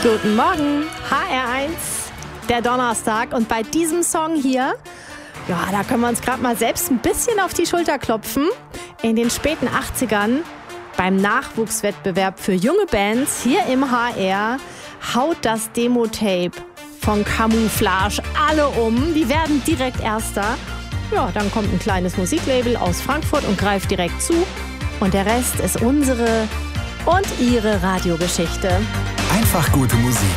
Guten Morgen, HR1, der Donnerstag. Und bei diesem Song hier, ja, da können wir uns gerade mal selbst ein bisschen auf die Schulter klopfen. In den späten 80ern, beim Nachwuchswettbewerb für junge Bands hier im HR, haut das Demo-Tape von Camouflage alle um. Die werden direkt Erster. Ja, dann kommt ein kleines Musiklabel aus Frankfurt und greift direkt zu. Und der Rest ist unsere und Ihre Radiogeschichte. Einfach gute Musik.